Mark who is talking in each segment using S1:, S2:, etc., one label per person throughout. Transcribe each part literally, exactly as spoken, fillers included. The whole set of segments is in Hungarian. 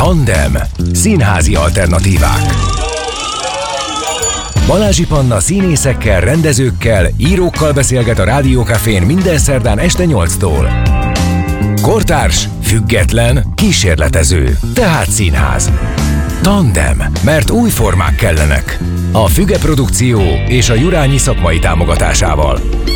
S1: Tandem. Színházi alternatívák. Balázsi Panna színészekkel, rendezőkkel, írókkal beszélget a Rádió Cafén minden szerdán este nyolctól. Kortárs, független, kísérletező, tehát színház. Tandem, mert új formák kellenek. A Füge Produkció és a Jurányi szakmai támogatásával.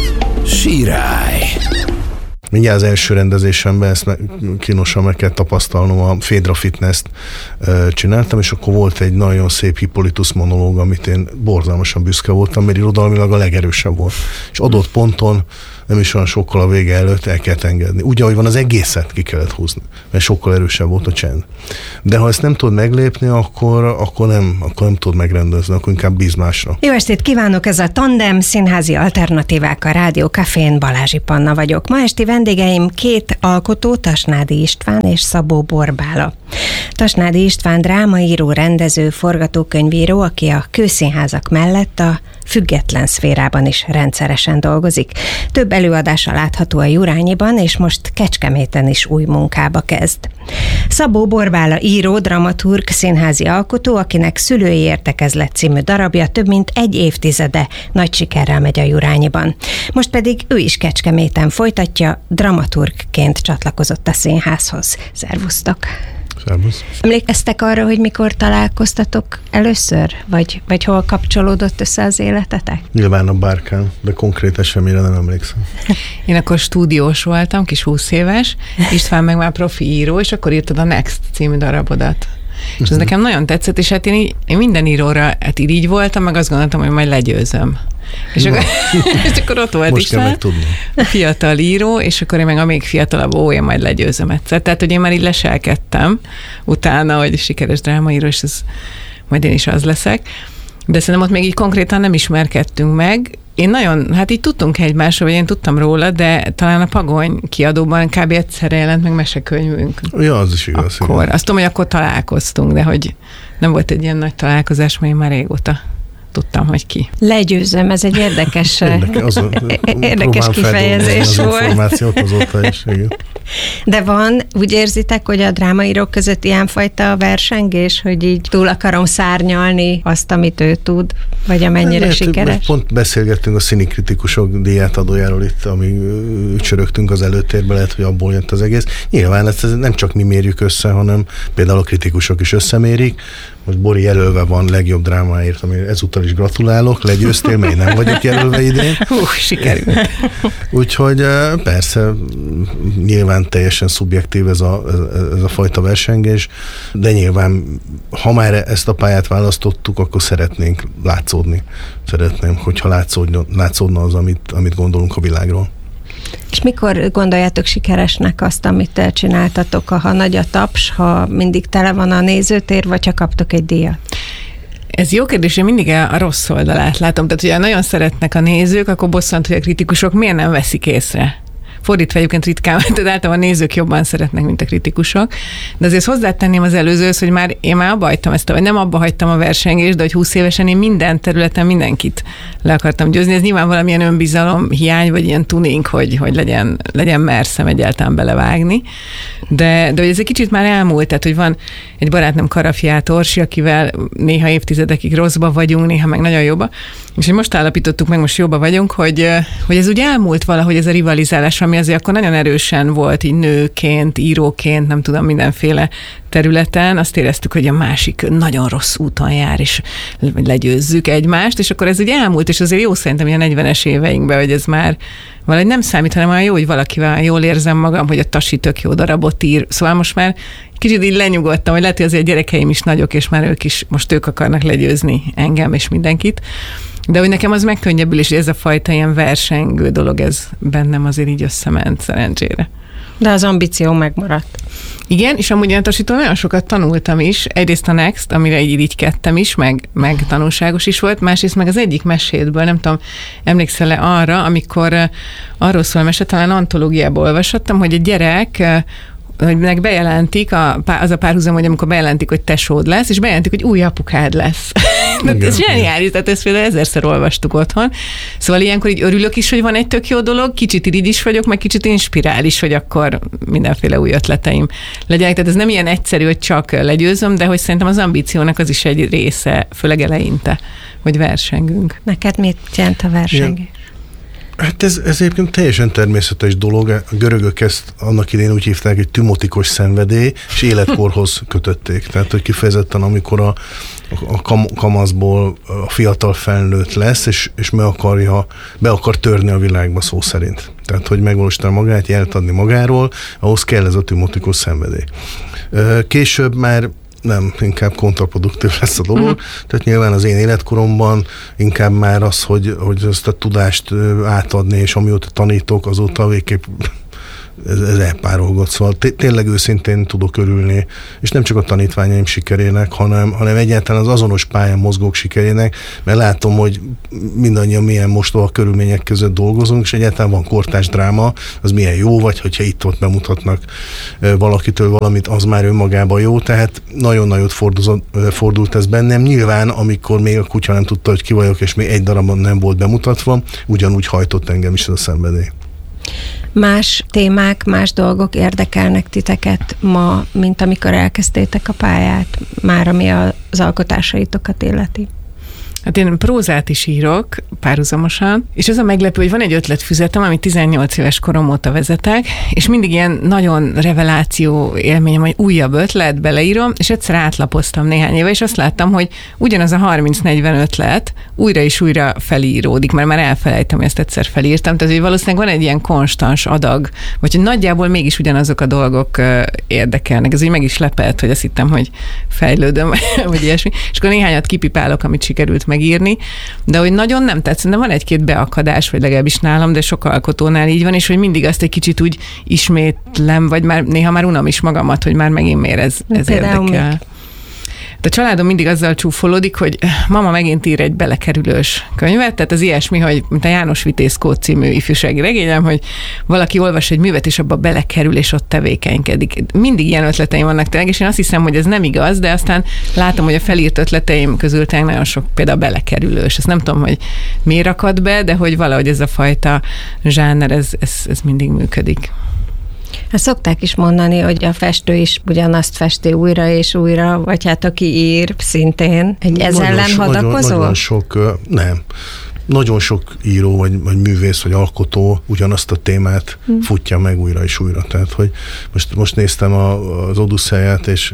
S1: Sirály!
S2: Mindjárt az első rendezésemben ezt meg, kínosan meg kell tapasztalnom, a Fédra Fitness-t e, csináltam, és akkor volt egy nagyon szép Hippolytus monológ, amit én borzalmasan büszke voltam, mert irodalmilag a legerősebb volt. És adott ponton, nem is olyan sokkal a vége előtt el kellett engedni. Úgy, ahogy van, az egészet ki kellett húzni, mert sokkal erősebb volt a csend. De ha ezt nem tudod meglépni, akkor, akkor, nem, akkor nem tudod megrendezni, akkor inkább bíz másra.
S3: Jó estét kívánok, ez a Tandem, színházi alternatívák a Rádió Cafén, Balázsi Panna vagyok. Ma esti vendégeim két alkotó, Tasnádi István és Szabó Borbála. Tasnádi István drámaíró, rendező, forgatókönyvíró, aki a kőszínházak mellett a független szférában is rendszeresen dolgozik. Több előadása látható a Jurányiban, és most Kecskeméten is új munkába kezd. Szabó Borbála író, dramaturg, színházi alkotó, akinek Szülői értekezlet című darabja több mint egy évtizede nagy sikerrel megy a Jurányiban. Most pedig ő is Kecskeméten folytatja, dramaturgként csatlakozott a színházhoz. Szervusztok!
S2: Szervusz.
S3: Emlékeztek arra, hogy mikor találkoztatok először? Vagy, vagy hol kapcsolódott össze az életetek?
S2: Nyilván a Bárkán, de konkrét eseményre nem emlékszem.
S4: Én akkor stúdiós voltam, kis húsz éves, István meg már profi író, és akkor írtad a Next című darabodat. És ez uh-huh. nekem nagyon tetszett, és hát én, így, én minden íróra hát így voltam, meg azt gondoltam, hogy majd legyőzöm. És akkor, és akkor ott volt István, a fiatal író, és akkor én meg a még fiatalabb, ó, én majd legyőzöm egyszer. Tehát, hogy én már így leselkedtem utána, hogy sikeres drámaíró, és ez, majd én is az leszek. De szerintem ott még így konkrétan nem ismerkedtünk meg. Én nagyon, hát így tudtunk egymásról, vagy én tudtam róla, de talán a Pagony kiadóban kb. Egyszerre jelent meg mesekönyvünk.
S2: Ja, az is igaz.
S4: Akkor. Azt tudom, hogy akkor találkoztunk, de hogy nem volt egy ilyen nagy találkozás, mert én már régóta tudtam, hogy ki.
S3: Legyőzöm, ez egy érdekes,
S2: Érdeke, az a,
S3: érdekes kifejezés volt.
S2: Az információt azóta is, igen.
S3: De van, úgy érzitek, hogy a drámaírók között ilyenfajta versengés, hogy így túl akarom szárnyalni azt, amit ő tud, vagy amennyire lehet, sikeres?
S2: Pont beszélgettünk a színikritikusok díját adójáról itt, amíg csörögtünk az előtérbe, lehet, hogy abból jött az egész. Nyilván ezt nem csak mi mérjük össze, hanem például a kritikusok is összemérik. Most Bori jelölve van legjobb drámáért, ami ezúttal is gratulálok, legyőztél, mert én nem vagyok jelölve idén.
S4: Hú, sikerült.
S2: Úgyhogy persze, nyilván teljesen szubjektív ez a, ez a fajta versengés, de nyilván, ha már ezt a pályát választottuk, akkor szeretnénk látszódni. Szeretném, hogyha látszódna, látszódna az, amit, amit gondolunk a világról.
S3: És mikor gondoljátok sikeresnek azt, amit csináltatok, ha nagy a taps, ha mindig tele van a nézőtér, vagy ha kaptok egy díjat?
S4: Ez jó kérdés, én mindig a rossz oldalát látom. Tehát, hogyha nagyon szeretnek a nézők, akkor bosszant, hogy a kritikusok miért nem veszik észre. Fordítva egyébként ritkán, tehát általában a nézők jobban szeretnek, mint a kritikusok. De azért hozzátenném az előzőhöz, hogy már én már abba hagytam ezt, vagy nem abba hagytam a versengést, de hogy húsz évesen én minden területen mindenkit le akartam győzni. Ez nyilván valamilyen önbizalom hiány, vagy ilyen tuning, hogy, hogy legyen, legyen merszem egyáltalán belevágni. De, de hogy ez egy kicsit már elmúlt, tehát hogy van egy barátnőm, Karafiát Orsi, akivel néha évtizedekig rosszba vagyunk, néha meg nagyon jobba. És hogy most állapítottuk meg, most jobba vagyunk, hogy, hogy ez úgy elmúlt valahogy ez a rivalizálás, ami azért akkor nagyon erősen volt így nőként, íróként, nem tudom, mindenféle területen. Azt éreztük, hogy a másik nagyon rossz úton jár, és legyőzzük egymást, és akkor ez úgy elmúlt, és azért jó szerintem a negyvenes éveinkben, hogy ez már valahogy nem számít, hanem olyan jó, hogy valakivel jól érzem magam, hogy a Tasi tök jó darabot ír. Szóval most már kicsit így lenyugodtam, hogy lehet, hogy azért a gyerekeim is nagyok, és már ők is, most ők akarnak legyőzni engem és mindenkit. De hogy nekem az megkönnyebbül, és ez a fajta ilyen versengő dolog, ez bennem azért így összement szerencsére.
S3: De az ambíció megmaradt.
S4: Igen, és amúgy Tasitól nagyon sokat tanultam is. Egyrészt a Next, amire így irigykedtem is, meg, meg tanulságos is volt, másrészt meg az egyik mesétből, nem tudom, emlékszel-e arra, amikor arról szól a mese, talán antológiából olvashattam, hogy egy gyerek, hogy meg bejelentik, a, az a párhuzam, hogy amikor bejelentik, hogy tesód lesz, és bejelentik, hogy új apukád lesz. Ez zseniális, tehát ezt például ezerszer olvastuk otthon. Szóval ilyenkor így örülök is, hogy van egy tök jó dolog, kicsit irigy is vagyok, meg kicsit inspirális, hogy akkor mindenféle új ötleteim legyenek. Tehát ez nem ilyen egyszerű, hogy csak legyőzöm, de hogy szerintem az ambíciónak az is egy része, főleg eleinte, hogy versengünk.
S3: Neked mit jelent a versengés?
S2: Hát ez, ez egyébként teljesen természetes dolog. A görögök ezt annak idején úgy hívták, hogy tümotikos szenvedély, és életkorhoz kötötték. Tehát, hogy kifejezetten amikor a, a kam, kamaszból a fiatal felnőtt lesz, és, és meg akarja, be akar törni a világba szó szerint. Tehát, hogy megvalósítani magát, jelet adni magáról, ahhoz kell ez a tümotikos szenvedély. Később már nem, inkább kontraproduktív lesz a dolog. Uh-huh. Tehát nyilván az én életkoromban inkább már az, hogy, hogy ezt a tudást átadni, és amióta tanítok, azóta végképp ez, ez elpárolgott. Szóval tényleg őszintén tudok örülni, és nem csak a tanítványaim sikerének, hanem, hanem egyáltalán az azonos pályán mozgók sikerének, mert látom, hogy mindannyian milyen mostoha körülmények között dolgozunk, és egyáltalán van kortárs dráma, az milyen jó, vagy hogyha itt-ott bemutatnak valakitől valamit, az már önmagában jó, tehát nagyon nagyot fordult ez bennem. Nyilván, amikor még a kutya nem tudta, hogy ki vagyok, és még egy darabban nem volt bemutatva, ugyanúgy hajtott engem is ez a szenvedély.
S3: Más témák, más dolgok érdekelnek titeket ma, mint amikor elkezdtétek a pályát, már ami az alkotásaitokat illeti?
S4: Hát én prózát is írok párhuzamosan, és az a meglepő, hogy van egy ötletfüzetem, amit tizennyolc éves korom óta vezetek, és mindig ilyen nagyon reveláció élményem, hogy újabb ötlet, beleírom, és egyszer átlapoztam néhány éve, és azt láttam, hogy ugyanaz a harminc-negyven ötlet újra és újra felíródik, mert már elfelejtem, hogy ezt egyszer felírtam, tehát hogy valószínűleg van egy ilyen konstans adag, vagy hogy nagyjából mégis ugyanazok a dolgok érdekelnek. Ez így meg is lepett, hogy azt hittem, hogy fejlődöm, vagy ilyesmi, és akkor néhányat kipipálok, amit sikerült megírni, de hogy nagyon nem tetsz, de van egy-két beakadás, vagy legalábbis nálam, de sok alkotónál így van, és hogy mindig azt egy kicsit úgy ismétlem, vagy már néha már unom is magamat, hogy már megint miért ez, ez érdekel. A családom mindig azzal csúfolódik, hogy mama megint ír egy belekerülős könyvet, tehát az ilyesmi, hogy mint a János Vitéz Kód című ifjúsági regényem, hogy valaki olvas egy művet, és abba belekerül, és ott tevékenykedik. Mindig ilyen ötleteim vannak tényleg, és én azt hiszem, hogy ez nem igaz, de aztán látom, hogy a felírt ötleteim közül tényleg nagyon sok például belekerülős. Ezt nem tudom, hogy miért akad be, de hogy valahogy ez a fajta zsáner, ez, ez, ez mindig működik.
S3: Hát szokták is mondani, hogy a festő is ugyanazt festi újra és újra, vagy hát aki ír szintén. Egy ez
S2: nagyon
S3: ellen
S2: so,
S3: hadakozol?
S2: Nagyon, nagyon sok, nem. Nagyon sok író, vagy, vagy művész, vagy alkotó ugyanazt a témát hmm. futja meg újra és újra. Tehát, hogy most, most néztem a, az Odüsszeiát, és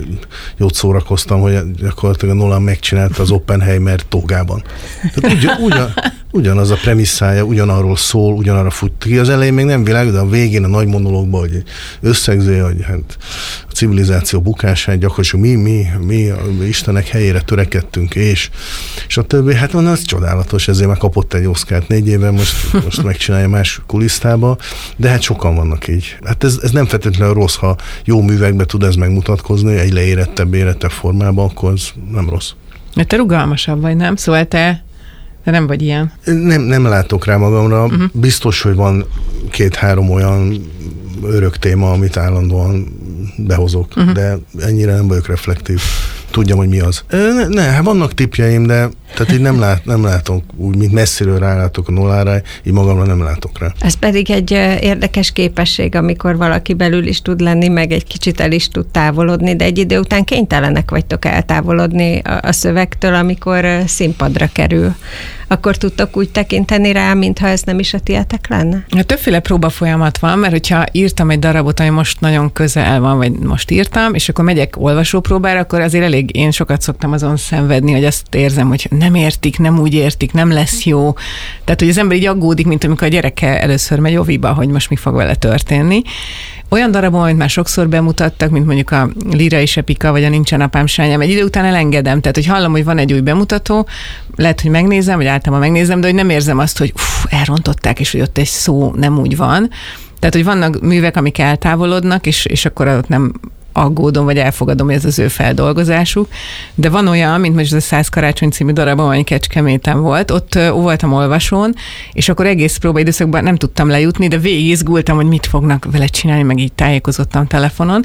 S2: jót szórakoztam, hogy gyakorlatilag a Nolan megcsinálta az Oppenheimer tógában. Tehát ugyan, ugyan, ugyanaz a premisszája, ugyanarról szól, ugyanarra fut ki. Az elején még nem világos, de a végén a nagy monológban, hogy összegző, hogy hát a civilizáció bukását gyakorlatilag mi, mi, mi, mi Istenek helyére törekedtünk, és, és a többi, hát van, az csodálatos, ezért már kapott egy Oscart négy éve, most, most megcsinálja más kulisztába, de hát sokan vannak így. Hát ez, ez nem feltétlenül rossz, ha jó művekbe tud ez megmutatkozni, egy leérettebb, érettebb formában, akkor ez nem rossz.
S4: De te rugalmasabb vagy, nem? Szóval te De nem vagy ilyen.
S2: Nem, nem látok rá magamra. Uh-huh. Biztos, hogy van két-három olyan örök téma, amit állandóan behozok, uh-huh. de ennyire nem vagyok reflektív. Tudjam, hogy mi az. Ne, ne hát vannak tippjeim, de tehát így nem, lát, nem látok, úgy, mint messziről rálátok a Nolanra, így magamra nem látok rá.
S3: Ez pedig egy érdekes képesség, amikor valaki belül is tud lenni, meg egy kicsit el is tud távolodni, de egy idő után kénytelenek vagytok eltávolodni a, a szövegtől, amikor színpadra kerül. Akkor tudtok úgy tekinteni rá, mintha ez nem is a tietek lenne?
S4: Ja, többféle próba folyamat van, mert hogyha írtam egy darabot, ami most nagyon közel van, vagy most írtam, és akkor megyek olvasópróbára, akkor azért elég én sokat szoktam azon szenvedni, hogy azt érzem, hogy nem értik, nem úgy értik, nem lesz jó. Tehát, hogy az ember így aggódik, mint amikor a gyereke először megy oviba, hogy most mi fog vele történni. Olyan darabon, amit már sokszor bemutattak, mint mondjuk a Lira és Epika, vagy a Nincsen apám sányám, egy idő után elengedem. Tehát, hogy hallom, hogy van egy új bemutató, lehet, hogy megnézem, vagy általában megnézem, de hogy nem érzem azt, hogy uff, elrontották, és hogy ott egy szó nem úgy van. Tehát, hogy vannak művek, amik eltávolodnak, és, és akkor ott nem aggódom, vagy elfogadom, hogy ez az ő feldolgozásuk. De van olyan, mint most a Száz karácsony című darabom, ami Kecskeméten volt, ott ó, voltam olvasón, és akkor egész próbaidőszakban nem tudtam lejutni, de végig izgultam, hogy mit fognak vele csinálni, meg így tájékozottam telefonon.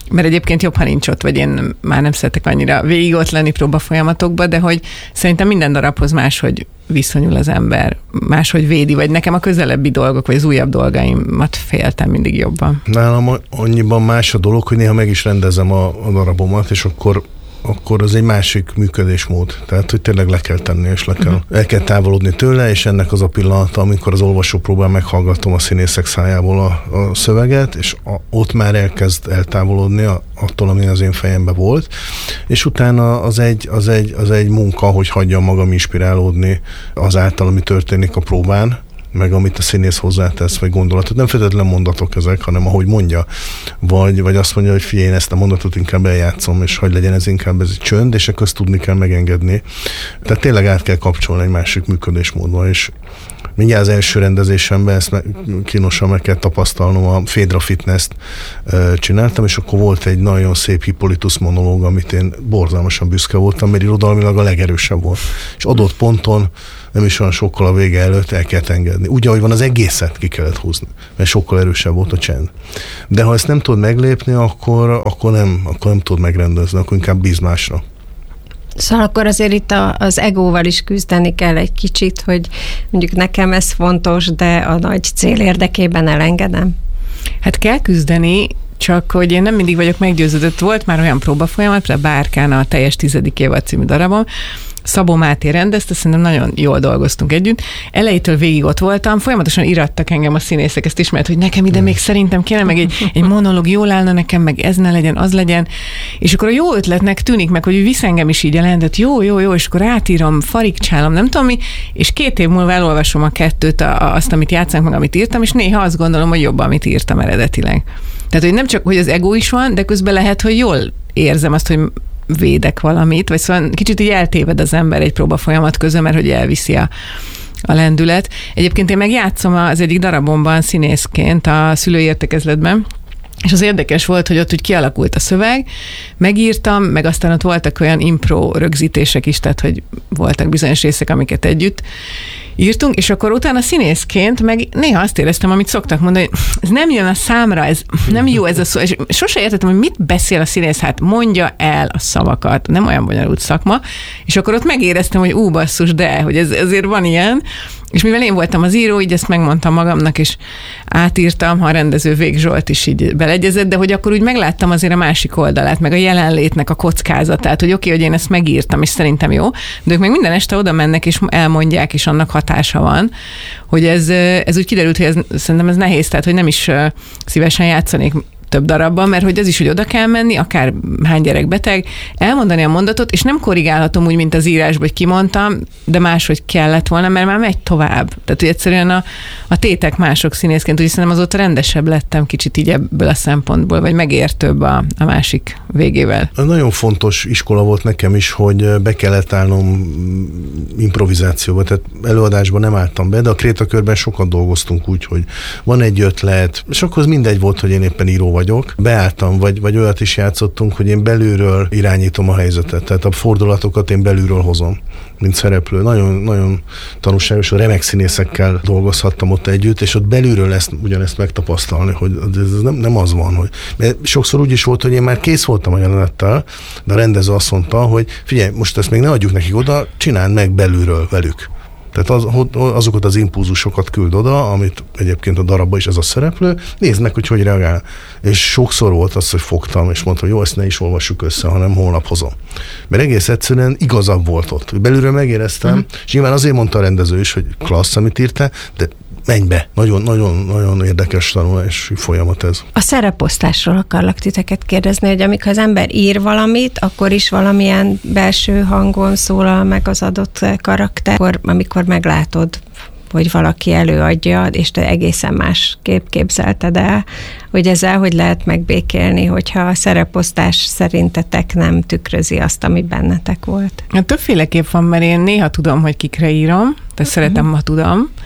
S4: mert egyébként jobb, ha nincs ott, vagy én már nem szeretek annyira végig ott lenni próba folyamatokba, de hogy szerintem minden darabhoz máshogy viszonyul az ember, máshogy védi, vagy nekem a közelebbi dolgok, vagy az újabb dolgaimat féltem mindig jobban.
S2: Nálam annyiban más a dolog, hogy néha meg is rendezem a, a darabomat, és akkor akkor az egy másik működésmód. Tehát, hogy tényleg le kell tenni, és le kell, el kell távolodni tőle, és ennek az a pillanata, amikor az olvasó próbál meghallgatom a színészek szájából a, a szöveget, és a, ott már elkezd eltávolodni a, attól, ami az én fejemben volt, és utána az egy, az egy, az egy munka, hogy hagyjam magam inspirálódni azáltal, ami történik a próbán, meg amit a színész hozzátesz, vagy gondolatot. Nem feltétlenül mondatok ezek, hanem ahogy mondja. Vagy, vagy azt mondja, hogy figyelj, én ezt a mondatot inkább eljátszom, és hogy legyen ez inkább ez egy csönd, és akkor ezt tudni kell megengedni. Tehát tényleg át kell kapcsolni egy másik működésmódba, és mindjárt az első rendezésemben ezt meg, kínosan meg kell tapasztalnom, a Fédra Fitness-t e, csináltam, és akkor volt egy nagyon szép Hippolytus monológ, amit én borzalmasan büszke voltam, mert irodalmilag a legerősebb volt. És adott ponton, nem is olyan sokkal a vége előtt el kellett engedni. Úgy, ahogy van, az egészet ki kellett húzni, mert sokkal erősebb volt a csend. De ha ezt nem tudod meglépni, akkor, akkor, nem, akkor nem tudod megrendezni, akkor inkább bíz másra.
S3: Szóval akkor azért itt a, az egóval is küzdeni kell egy kicsit, hogy mondjuk nekem ez fontos, de a nagy cél érdekében elengedem.
S4: Hát kell küzdeni, csak hogy én nem mindig vagyok meggyőződött. Volt már olyan próbafolyamat, például Bárkán a Teljes tizedik évad című darabom, Szabó Máté rendezte, szerintem nagyon jól dolgoztunk együtt. Elejétől végig ott voltam, folyamatosan irattak engem a színészek, ezt ismert, hogy nekem ide még szerintem kéne, meg egy, egy monológ jól állna nekem, meg ez ne legyen, az legyen. És akkor a jó ötletnek tűnik meg, hogy visz engem is így a lendet, jó, jó, jó, és akkor átírom, farigcsálom, nem tudom mi, és két év múlva elolvasom a kettőt, a, azt, amit játszánk, meg amit írtam, és néha azt gondolom, hogy jobban, amit írtam eredetileg. Tehát, hogy nem csak, hogy az ego is van, de közben lehet, hogy jól érzem azt, hogy védek valamit, vagy szóval kicsit így eltéved az ember egy próba folyamat közben, mert hogy elviszi a, a lendület. Egyébként én meg játszom az egyik darabomban színészként a szülői értekezletben, és az érdekes volt, hogy ott úgy kialakult a szöveg, megírtam, meg aztán ott voltak olyan impro rögzítések is, tehát hogy voltak bizonyos részek, amiket együtt írtunk, és akkor utána színészként meg néha azt éreztem, amit szoktak mondani, hogy ez nem jön a számra, ez nem jó ez a szó, és sose értettem, hogy mit beszél a színész, hát mondja el a szavakat, nem olyan bonyolult szakma, és akkor ott megéreztem, hogy ú, basszus, de, hogy ez, ezért van ilyen, és mivel én voltam az író, így ezt megmondtam magamnak, és átírtam, ha a rendező Vég Zsolt is így beleegyezett, de hogy akkor úgy megláttam azért a másik oldalát, meg a jelenlétnek a kockázatát, hogy oké, okay, hogy én ezt megírtam, és szerintem jó, de ők meg minden este oda mennek, és elmondják, és annak hatása van, hogy ez, ez úgy kiderült, hogy ez, szerintem ez nehéz, tehát hogy nem is szívesen játszanék több darabban, mert hogy ez is, hogy oda kell menni, akár hány gyerek beteg, elmondani a mondatot, és nem korrigálhatom úgy, mint az írásban, hogy kimondtam, de máshogy kellett volna, mert már megy tovább. Tehát, hogy egyszerűen a, a tétek mások színészként, úgy szerintem azóta rendesebb lettem kicsit így ebből a szempontból, vagy megértőbb a, a másik végével.
S2: Nagyon fontos iskola volt nekem is, hogy be kellett állnom improvizációba, tehát előadásban nem álltam be, de a Krétakörben sokat dolgoztunk úgy, hogy van egy ötlet, és akkor az mindegy volt, hogy én éppen író vagyok. Beálltam, vagy, vagy olyat is játszottunk, hogy én belülről irányítom a helyzetet, tehát a fordulatokat én belülről hozom, mint szereplő. Nagyon, nagyon tanulságos, remek színészekkel dolgozhattam ott együtt, és ott belülről ezt, ugyanezt megtapasztalni, hogy ez nem, nem az van, hogy... Mert sokszor úgy is volt, hogy én már kész voltam a jelenettel, de a rendező azt mondta, hogy figyelj, most ezt még ne adjuk nekik oda, csináld meg belülről velük. Tehát az, azokat az impulzusokat küld oda, amit egyébként a darabban is ez a szereplő, nézd meg, hogy hogy reagál. És sokszor volt az, hogy fogtam, és mondtam, hogy jó, ezt ne is olvassuk össze, hanem holnap hozom. Mert egész egyszerűen igazabb volt ott. Belülről megéreztem, uh-huh. és nyilván azért mondta a rendező is, hogy klassz, amit írta, de menj be. Nagyon-nagyon érdekes tanulási folyamat ez.
S3: A szereposztásról akarlak titeket kérdezni, hogy amikor az ember ír valamit, akkor is valamilyen belső hangon szólal meg az adott karakter, akkor, amikor meglátod, hogy valaki előadja, és te egészen más kép képzelted el, hogy ezzel hogy lehet megbékélni, hogyha a szereposztás szerintetek nem tükrözi azt, ami bennetek volt.
S4: Ja, többféleképp van, mert én néha tudom, hogy kikre írom, tehát uh-huh. szeretem, ha tudom,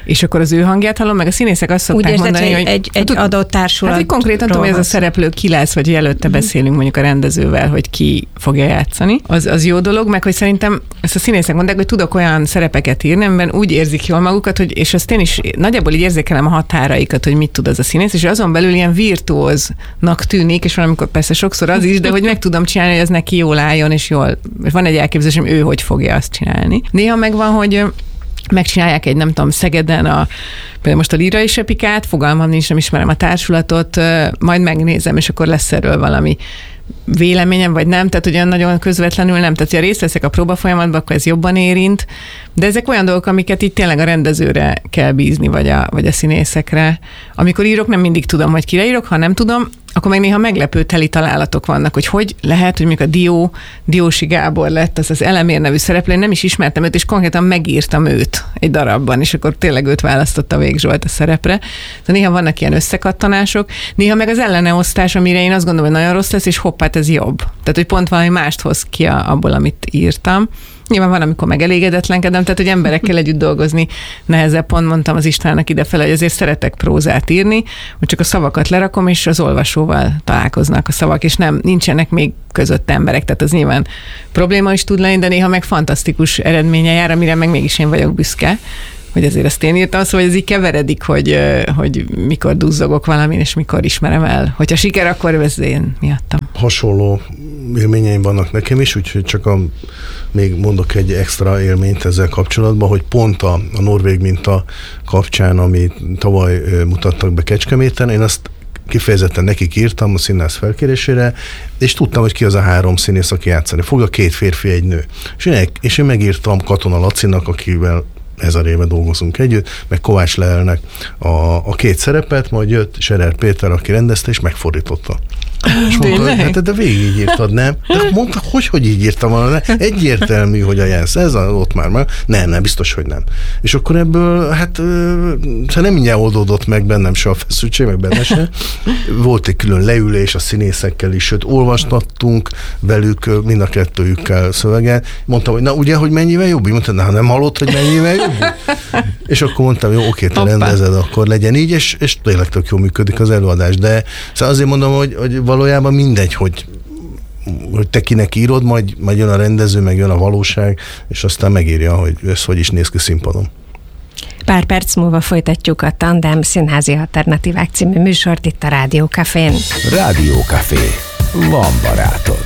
S4: és akkor az ő hangját hallom, meg a színészek azt szokták
S3: úgy
S4: mondani,
S3: érzed,
S4: hogy...
S3: egy, egy
S4: tud,
S3: adott társulat.
S4: Hát, hogy konkrétan tudom, hogy ez a szereplő ki lesz, vagy előtte beszélünk mondjuk a rendezővel, hogy ki fogja játszani. Az, az jó dolog, meg hogy szerintem ezt a színészek mondják, hogy tudok olyan szerepeket írni, amiben úgy érzik jól magukat, hogy, és azt én is nagyjából így érzékelem a határaikat, hogy mit tud az a színész, és azon belül ilyen virtuóznak tűnik, és valamikor persze sokszor az is, de hogy meg tudom csinálni, hogy ez neki jól álljon, és jól, és van egy elképzelésem, ő hogy fogja azt csinálni. Néha megvan, hogy megcsinálják egy, nem tudom, Szegeden a, például most a Lírai Sepikát, fogalmam nincs, nem ismerem a társulatot, majd megnézem, és akkor lesz erről valami véleményem, vagy nem, tehát ugyan nagyon közvetlenül nem, tehát ha részt veszek a próba folyamatban, akkor ez jobban érint, de ezek olyan dolgok, amiket itt tényleg a rendezőre kell bízni, vagy a, vagy a színészekre. Amikor írok, nem mindig tudom, hogy kire írok, ha nem tudom, akkor meg néha meglepő teli találatok vannak, hogy hogy lehet, hogy mondjuk a Dió, Diósi Gábor lett, az az Elemér nevű szereplő, nem is ismertem őt, és konkrétan megírtam őt egy darabban, és akkor tényleg őt választotta Vég Zsolt a szerepre. De néha vannak ilyen összekattanások, néha meg az elleneosztás, amire én azt gondolom, hogy nagyon rossz lesz, és hopp, hát ez jobb. Tehát, hogy pont valami mást hoz ki abból, amit írtam. Nyilván van, amikor megelégedetlenkedem, tehát, hogy emberekkel együtt dolgozni nehezebb. Pont mondtam az Istvánnak idefele, hogy azért szeretek prózát írni, hogy csak a szavakat lerakom, és az olvasóval találkoznak a szavak, és nem, nincsenek még között emberek, tehát az nyilván probléma is tud lenni, de néha meg fantasztikus eredménye jár, amire meg mégis én vagyok büszke, hogy azért ezt én írtam, szóval ez így keveredik, hogy, hogy mikor duzzogok valamin, és mikor ismerem el. Hogyha siker, akkor ez én miattam.
S2: Hasonló élményeim vannak nekem is, úgyhogy csak a, még mondok egy extra élményt ezzel kapcsolatban, hogy pont a, a norvég minta kapcsán, amit tavaly mutattak be Kecskeméten, én azt kifejezetten nekik írtam a színház felkérésére, és tudtam, hogy ki az a három színész, aki játszani fog, a két férfi, egy nő. És én, és én megírtam Katona Lacinak, akivel ezer éve dolgozunk együtt, meg Kovács Leelnek a, a két szerepet, majd jött Serer Péter, aki rendezte, és megfordította. És mondta, hogy hát, de végig így írtad, nem? De mondta, hogy, hogy így írtam volna, egyértelmű, hogy a Jens, ez a, ott már, már, nem, nem, biztos, hogy nem. És akkor ebből, hát nem mindjárt oldódott meg bennem se a feszültség, meg benne se. Volt egy külön leülés a színészekkel is, sőt, olvastattunk velük, mind a kettőjükkel szöveget. Mondtam, hogy na ugye, hogy mennyivel jobb? Mondta, na, nem hallott, hogy mennyivel jobb? És akkor mondtam, jó, oké, te rendezed, akkor legyen így, és, és tényleg tök jól működik az előadás. De szóval azért mondom, hogy, hogy valójában mindegy, hogy, hogy te kinek írod, majd, majd jön a rendező, meg jön a valóság, és aztán megírja, hogy ez hogy is néz ki színpadon.
S3: Pár perc múlva folytatjuk a Tandem Színházi Alternatívák című műsort itt a Rádió Cafén.
S1: Rádió Café. Van barátod.